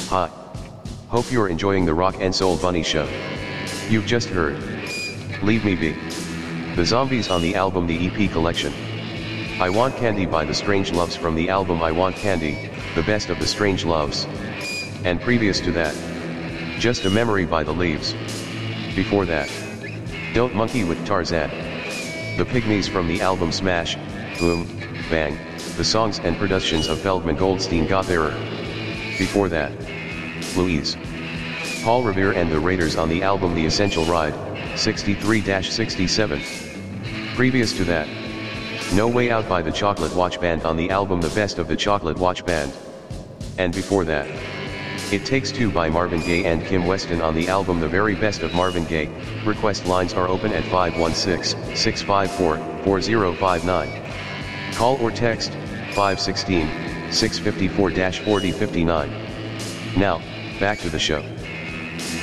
Hi. Hope you're enjoying the Rock and Soul Bunny Show. You've just heard Leave Me Be, The Zombies on the album The EP Collection. I Want Candy by The Strange Loves from the album I Want Candy, The Best of the Strange Loves. And previous to that, Just a Memory by The Leaves. Before that, Don't Monkey with Tarzan. The Pygmies from the album Smash, Boom, Bang, the songs and productions of Feldman Goldstein Gottharer. Before that, Louise, Paul Revere and the Raiders on the album The Essential Ride, 63-67. Previous to that, No Way Out by the Chocolate Watch Band on the album The Best of the Chocolate Watch Band. And before that, It Takes Two by Marvin Gaye and Kim Weston on the album The Very Best of Marvin Gaye. Request lines are open at 516-654-4059. Call or text 516-654-4059. Now, back to the show.